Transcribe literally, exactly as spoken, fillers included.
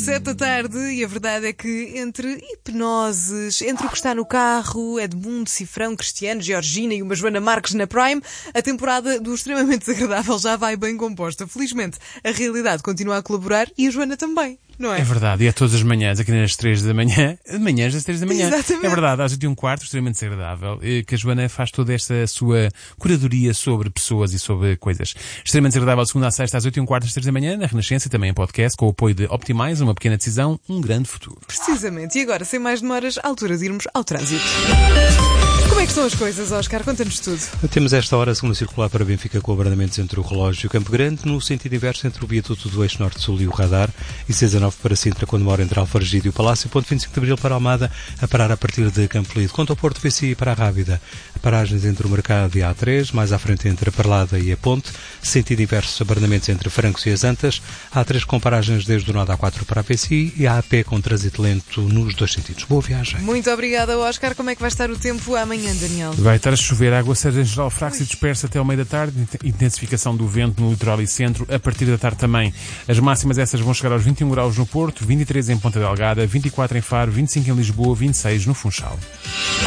sete da tarde e a verdade é que entre hipnoses, entre o que está no carro, Edmundo, Cifrão, Cristiano, Georgina e uma Joana Marques na Prime, a temporada do extremamente desagradável já vai bem composta. Felizmente, a realidade continua a colaborar e a Joana também. Não é? É verdade, e é todas as manhãs, aqui nas três da manhã, de manhãs das três da manhã. Exatamente. É verdade, às oito e um quarto, extremamente desagradável, que a Joana faz toda esta sua curadoria sobre pessoas e sobre coisas. Extremamente desagradável, de segunda a sexta, às oito e um quarto, às três da manhã, na Renascença, e também em podcast, com o apoio de Optimize, uma pequena decisão, um grande futuro. Precisamente, e agora, sem mais demoras, à altura de irmos ao trânsito. Como é que estão as coisas, Oscar? Conta-nos tudo. Temos esta hora a segunda circular para Benfica com abrandamentos entre o Relógio e o Campo Grande, no sentido inverso entre o viaduto do Eixo Norte-Sul e o Radar, e seis a nove para Sintra, quando mora entre Alfarragide e o Palácio, ponto vinte e cinco de Abril para Almada, a parar a partir de Campo Lido. Quanto ao Porto, V C I para a Rábida, paragens entre o Mercado e a A três, mais à frente entre a Parlada e a Ponte, sentido inverso, abrandamentos entre Francos e as Antas, a A três com paragens desde o nó da A quatro para a V C I e a AP com trânsito lento nos dois sentidos. Boa viagem. Muito obrigada, Oscar. Como é que vai estar o tempo amanhã, Daniel? Vai estar a chover, a aguaceiro em geral fraco e dispersa até ao meio da tarde, intensificação do vento no litoral e centro, a partir da tarde também. As máximas essas vão chegar aos vinte e um graus no Porto, vinte e três em Ponta Delgada, vinte e quatro em Faro, vinte e cinco em Lisboa, vinte e seis no Funchal.